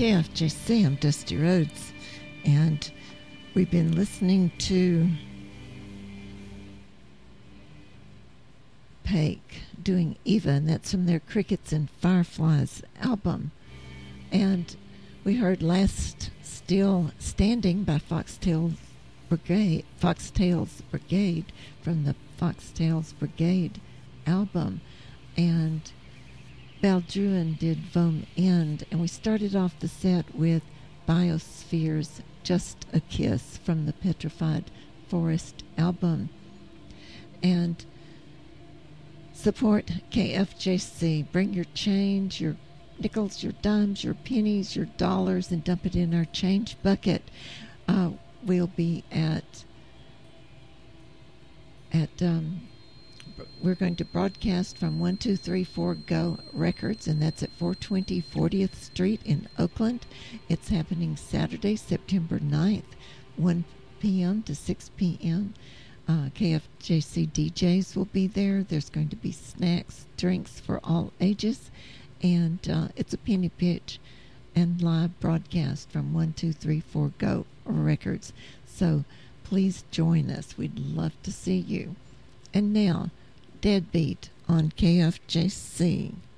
KFJC, I'm Dusty Rhodes, and we've been listening to Pake doing Eva, and that's from their Crickets and Fireflies album. And we heard Last Still Standing by Foxtails Brigade from the Foxtails Brigade album. And Baldruin did Vom End, and we started off the set with Biosphere's Just a Kiss from the Petrified Forest album. And support KFJC. Bring your change, your nickels, your dimes, your pennies, your dollars, and dump it in our change bucket. We'll be we're going to broadcast from 1234 Go Records, and that's at 420 40th Street in Oakland. It's happening Saturday, September 9th, 1 p.m. to 6 p.m. KFJC DJs will be there. There's going to be snacks, drinks for all ages, and it's a penny pitch and live broadcast from 1234 Go Records. So please join us. We'd love to see you. And now, Deadbeat on KFJC.